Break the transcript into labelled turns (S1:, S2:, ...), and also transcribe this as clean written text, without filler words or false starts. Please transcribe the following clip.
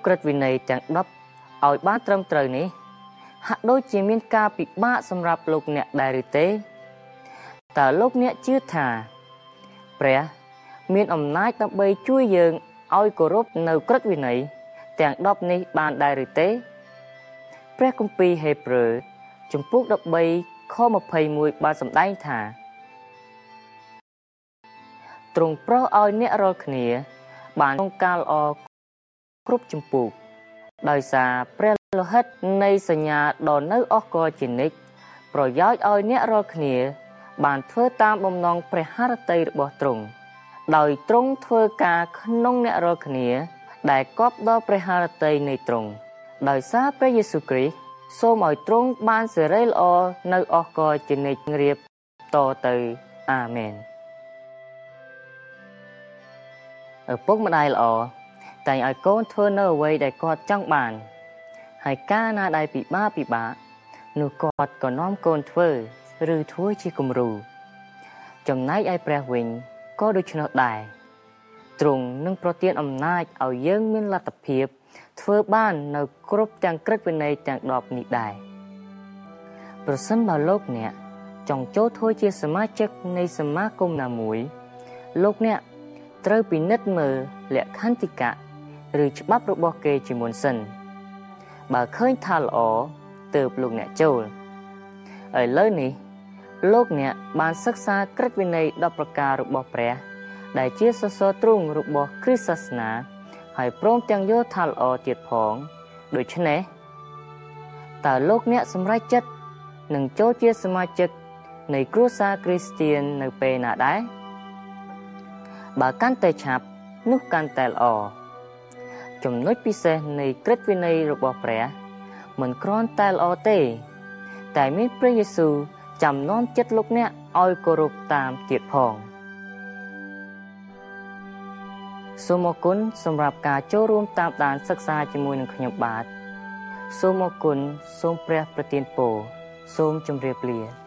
S1: ក្រឹតវិន័យទាំង10ឲ្យបានត្រឹមត្រូវនេះហាក់ដូចជាមានការពិបាកសម្រាប់លោកអ្នកដែរឬទេតើលោកអ្នកជឿថាព្រះមានអំណាចដើម្បីជួយយើងឲ្យគោរពនៅក្រឹតវិន័យទាំង10នេះបានដែរឬទេព្រះគម្ពីរហេព្រើរជំពូក13ខ21បានសម្ដែងថាទ្រង់ប្រោសឲ្យអ្នករាល់គ្នាបានក្នុងការល្អគ្រប់ជំពូកដោយសារព្រះលោហិតនៃសញ្ញាដ៏នៅអស់កលជានិច្ចប្រយោជន៍ឲ្យអ្នករាល់គ្នាបានធ្វើតាមបំណងព្រះハរតីរបស់ទ្រង់ដោយទ្រង់ធ្វើការក្នុងអ្នករាល់គ្នាដែលគប់ដល់ព្រះハរតីនៃទ្រង់ដោយសារព្រះយេស៊ូវគ្រីស្ទសូមឲ្យទ្រង់បានសេរីល្អនៅអស់កលជានិច្ចរៀបតទៅអាមែនឪពុកម្ដាយល្អតែងឲ្យកូនធ្វើនៅអ្វីដែលគាត់ចង់បានហើយកាលណាដែលពិបាកនោះគាត់ក៏នាំកូនធ្វើឬធ្វើជាគំរូចំណែកឯព្រះវិញក៏ដូច្នោះដែរទ្រង់នឹងប្រទានអំណាចឲ្យយើងមានលទ្ធភាពធ្វើបាននៅគ្រប់ទាំងក្រឹតវិន័យទាំង10នេះដែរប្រសិនបើលោកអ្នកចង់ចូលធ្វើជាសមាជិកនៃសមាគមណាមួយលោកអ្នកត្រូវពិនិត្យមើលលក្ខន្តិកៈឬច្បាប់របស់គេជាមុនសិនបើឃើញថាល្អទើបលោកអ្នកចូលឥឡូវនេះលោកអ្នកបានសិក្សាក្រឹតវិន័យ10ប្រការរបស់ព្រះដែលជាសសរទ្រូងរបស់គ្រិស្តសាសនាហើយព្រមទាំងយល់ថាល្អទៀតផងដូច្នេះតើលោកអ្នកសម្រេចចិត្តនឹងចូលជាសមាជិកនៃគ្រួសារគ្រីស្ទាននៅពេលណាដែរបើកាន់តែឆាប់នោះកាន់តែល្អចំណុចពិសេសនៃក្រឹតវិន័យរបស់ព្រះមិនគ្រាន់តែល្អទេតែមានព្រះយេស៊ូវចាំនាំចិត្តលោកអ្នកឲ្យគោរពតាមទៀតផងសូមអរគុណសម្រាប់ការចូលរួមតាមដានសិក្សាជាមួយនឹងខ្ញុំបាទសូមអរគុណសូមព្រះប្រទានពរសូមជម្រាបលា